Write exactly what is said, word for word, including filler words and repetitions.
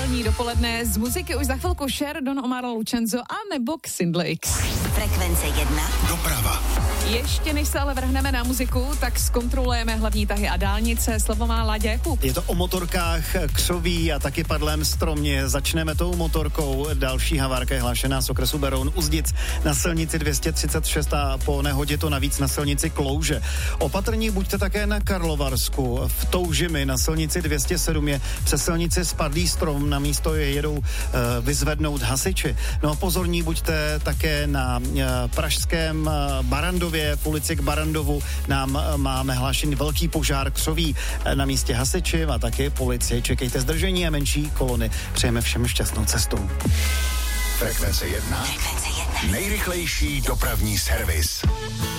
pondělní dopoledne. Z muziky už za chvilku Cher, Don Omar, Lucenzo a nebo Xindl X. Frekvence jedna. Doprava. Ještě než se ale vrhneme na muziku, tak zkontrolujeme hlavní tahy a dálnice. Slovo má Láďa Jakub. Je to o motorkách, křoví a taky padlém stromě. Začneme tou motorkou. Další havárka je hlášená z okresu Beroun Uzdic na silnici dvě stě třicet šest a po nehodě to navíc na silnici Klouže. Opatrní buďte také na Karlovarsku. V Toužimi na silnici dvě stě sedm je přes silnici spadlý strom. Na místo je jedou uh, vyzvednout hasiči. No a pozorní buďte také na uh, pražském uh, Barandově. V ulici k Barandovu nám uh, máme hlášený velký požár křoví. Uh, na místě hasiči a také policie. Čekejte zdržení a menší kolony. Přejeme všem šťastnou cestu. Frekvence jedna. Frekvence jedna. Nejrychlejší dopravní servis.